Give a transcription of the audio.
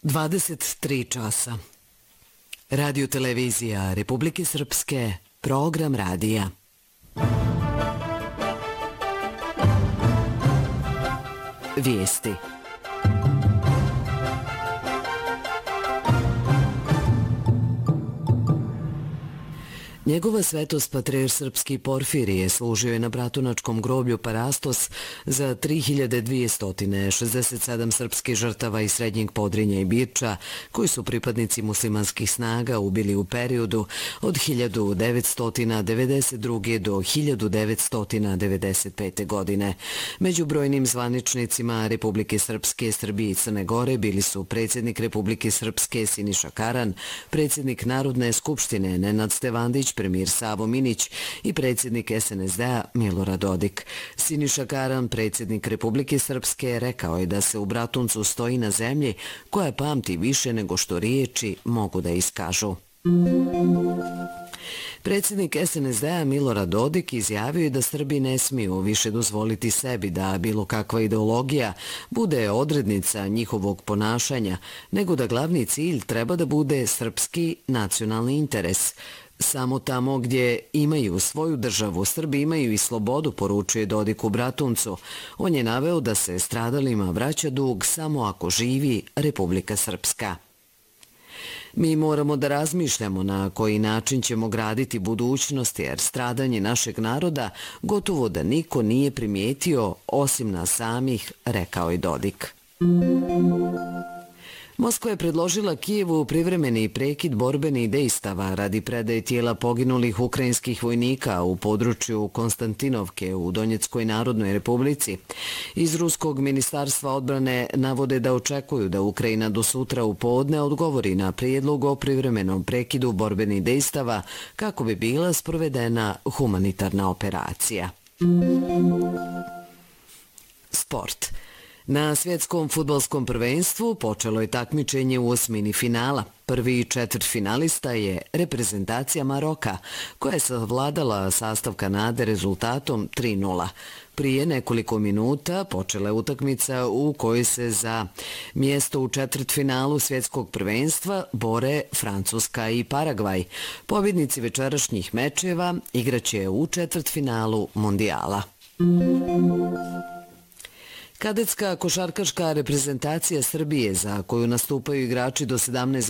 23 časa. Radio televizija Republike Srpske, program radija. Vijesti. Njegova svetost patrijarh srpski Porfirije služio je na bratunačkom groblju Parastos za 3267 srpskih žrtava iz Srednjeg Podrinja i Birča, koji su pripadnici muslimanskih snaga ubili u periodu od 1992. do 1995. godine. Među brojnim zvaničnicima Republike Srpske, Srbije i Crne Gore bili su predsjednik Republike Srpske Siniša Karan, predsjednik Narodne skupštine Nenad Stevandić, premijer Savo Minić i predsjednik SNSD-a Milorad Dodik. Siniša Karan, predsjednik Republike Srpske, rekao je da se u Bratuncu stoji na zemlji koja pamti više nego što riječi mogu da iskažu. Predsjednik SNSD-a Milorad Dodik izjavio je da Srbi ne smiju više dozvoliti sebi da bilo kakva ideologija bude odrednica njihovog ponašanja, nego da glavni cilj treba da bude srpski nacionalni interes. Samo tamo gdje imaju svoju državu, Srbi imaju i slobodu, poručuje Dodik u Bratuncu. On je naveo da se stradalima vraća dug samo ako živi Republika Srpska. Mi moramo da razmišljamo na koji način ćemo graditi budućnost, jer stradanje našeg naroda gotovo da niko nije primijetio osim nas samih, rekao je Dodik. Moskva je predložila Kijevu privremeni prekid borbenih dejstava radi predaje tijela poginulih ukrajinskih vojnika u području Konstantinovke u Donjeckoj narodnoj republici. Iz Ruskog ministarstva odbrane navode da očekuju da Ukrajina do sutra u podne odgovori na prijedlog o privremenom prekidu borbenih dejstava kako bi bila sprovedena humanitarna operacija. Sport. Na svjetskom fudbalskom prvenstvu počelo je takmičenje u osmini finala. Prvi četvrtfinalista je reprezentacija Maroka, koja je savladala sastav Kanade rezultatom 3:0. Prije nekoliko minuta počela je utakmica u kojoj se za mjesto u četvrtfinalu svjetskog prvenstva bore Francuska i Paragvaj. Pobjednici večerašnjih mečeva igraće u četvrtfinalu Mondijala. Kadetska košarkaška reprezentacija Srbije, za koju nastupaju igrači do 17